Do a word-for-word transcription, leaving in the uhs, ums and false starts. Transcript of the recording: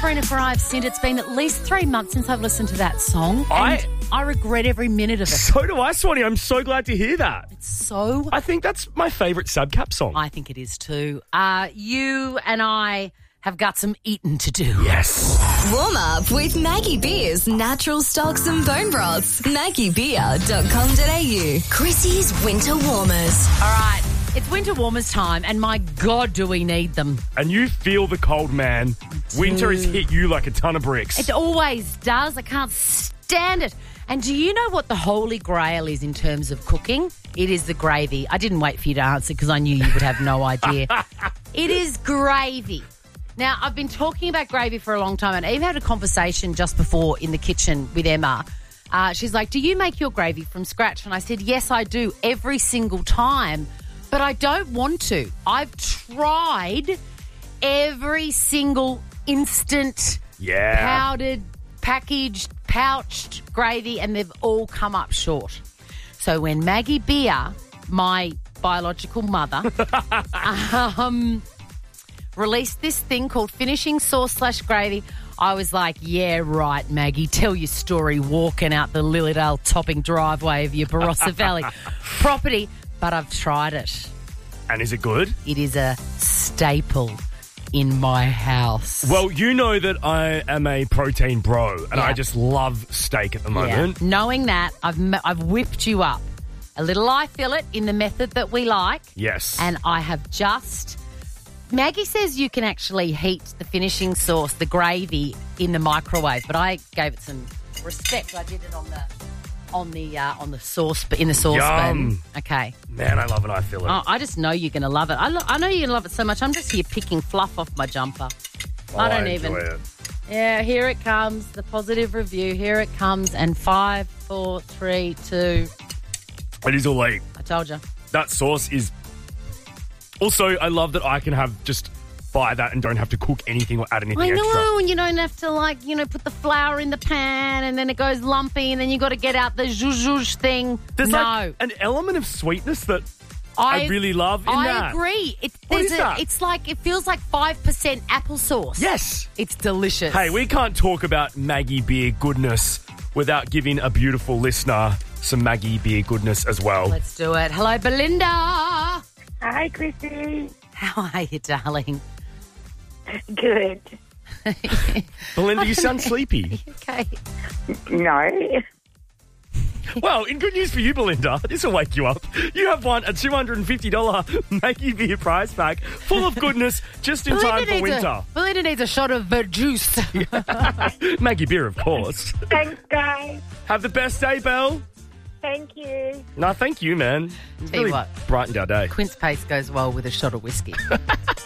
Sabrina Fry, Cindy. It's been at least three months since I've listened to that song. I- And I regret every minute of it. So do I, Swanee. I'm so glad to hear that. It's so... I think that's my favourite Subcap song. I think it is too. Uh, you and I have got some eating to do. Yes. Warm up with Maggie Beer's natural stocks and bone broths. maggie beer dot com dot a u. Chrissy's Winter Warmers. All right. It's winter warmers time, and my God, do we need them. And you feel the cold, man. Winter has hit you like a ton of bricks. It always does. I can't stand it. And do you know what the holy grail is in terms of cooking? It is the gravy. I didn't wait for you to answer because I knew you would have no idea. It is gravy. Now, I've been talking about gravy for a long time, and I even had a conversation just before in the kitchen with Emma. Uh, she's like, do you make your gravy from scratch? And I said, yes, I do, every single time. But I don't want to. I've tried every single instant Yeah. powdered, packaged, pouched gravy, and they've all come up short. So when Maggie Beer, my biological mother, um, released this thing called finishing sauce slash gravy, I was like, yeah, right, Maggie, tell your story walking out the Lilydale topping driveway of your Barossa Valley property. But I've tried it. And is it good? It is a staple in my house. Well, you know that I am a protein bro, and Yeah. I just love steak at the moment. Yeah. Knowing that, I've m- I've whipped you up a little eye fillet in the method that we like. Yes. And I have just... Maggie says you can actually heat the finishing sauce, the gravy, in the microwave, but I gave it some respect. I did it on the on the uh, on the sauce, in the saucepan. Yum. Okay. Man, I love an eye fillet. Oh, I just know you're going to love it. I, lo- I know you're going to love it so much. I'm just here picking fluff off my jumper. Oh, I don't enjoy even. it. Yeah, here it comes. The positive review. Here it comes. And five, four, three, two. It is all eight. I told you. That sauce is... Also, I love that I can have just buy that and don't have to cook anything or add anything I extra. know, and you don't have to, like, you know, put the flour in the pan and then it goes lumpy and then you got to get out the zhuzh zhuzh thing. There's no. like an element of sweetness that I, really love in I that. agree. It, What there's is a, that? It's like, it feels like five percent applesauce. Yes. It's delicious. Hey, we can't talk about Maggie Beer goodness without giving a beautiful listener some Maggie Beer goodness as well. Let's do it. Hello, Belinda. Hi, Chrissy. How are you, darling? Good. Belinda, you sound sleepy. Okay. No. Well, in good news for you, Belinda, this will wake you up. You have won a two hundred fifty dollars Maggie Beer prize pack full of goodness just in time for needs winter. A, Belinda needs a shot of the juice. Maggie Beer, of course. Thanks, guys. Have the best day, Belle. Thank you. No, thank you, man. Tell you Really what. brightened our day. Quince paste goes well with a shot of whiskey.